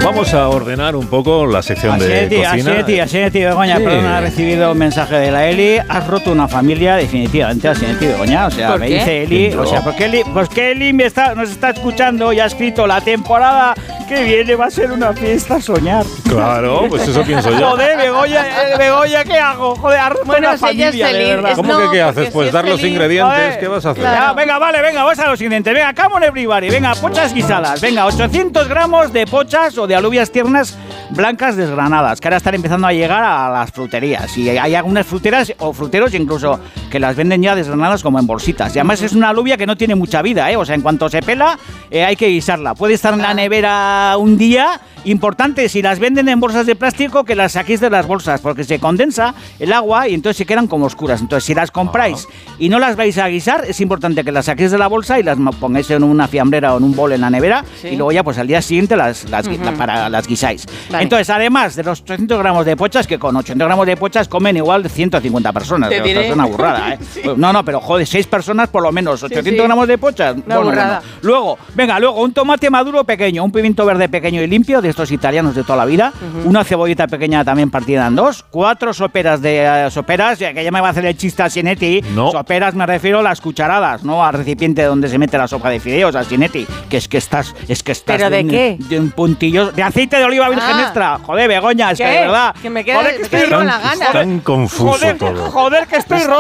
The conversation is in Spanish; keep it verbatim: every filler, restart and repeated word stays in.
Vamos a ordenar un poco la sección así de es, tío, cocina. Así es, tío, así es, tío, Begoña. Sí. Perdona, he recibido un mensaje de la Eli. Has roto una familia, definitivamente, así es, tío, Begoña. O sea, ¿Por me qué? dice Eli. ¿Quién O sea, no? porque Eli, pues que Eli me está, nos está escuchando y ha escrito la temporada que viene va a ser una fiesta a soñar. Claro, pues eso pienso yo. Joder, Begoña, eh, Begoña, ¿qué hago? Joder, has roto Bueno, una si ella es familia, de feliz, verdad. es- ¿Cómo no, que qué porque haces? si Pues es dar los feliz- ingredientes. Joder, ¿Qué vas a hacer? claro. Ya, venga, vale, venga, vamos a lo siguiente. Venga, come on everybody. Venga, pochas guisadas. Venga, ochocientos gramos de pochas o de alubias tiernas blancas desgranadas, que ahora están empezando a llegar a las fruterías. Y hay algunas fruteras o fruteros incluso que las venden ya desgranadas como en bolsitas. Y además es una alubia que no tiene mucha vida, ¿eh? O sea, en cuanto se pela, eh, hay que guisarla. Puede estar en la nevera un día. Importante, si las venden en bolsas de plástico, que las saquéis de las bolsas, porque se condensa el agua y entonces se quedan como oscuras. Entonces, si las compráis y no las vais a guisar, es importante que las saquéis de la bolsa y las ma- pongáis en una fiambrera o en un bol en la nevera, Sí. y luego ya pues al día siguiente las, las, gui- Ujú. para, las guisáis. Vale. Entonces, además de los ochocientos gramos de pochas, que con ochocientos gramos de pochas comen igual ciento cincuenta personas. Te Pero esto diré. es una burrada, ¿eh? Sí. No, no, pero joder, seis personas por lo menos, ochocientos sí. gramos de pochas. Una burrada. Luego, venga, luego un tomate maduro pequeño, un pimiento verde pequeño y limpio, de estos italianos de toda la vida, una cebollita pequeña también partida en dos, cuatro soperas de eh, soperas, ya que ya me va a hacer el chiste a Sinetti. No. Soperas me refiero a las cucharadas, no al recipiente donde se mete la sopa de fideos, a Sinetti, que es que estás, es que estás ¿Pero de un, qué? de un puntillo de aceite de oliva virgen Ah. extra. Joder, Begoña, es ¿Qué? que de verdad. Que me queda- joder, que me estoy queda con ro- la gana. Tan confuso Joder, todo. joder, que estoy Está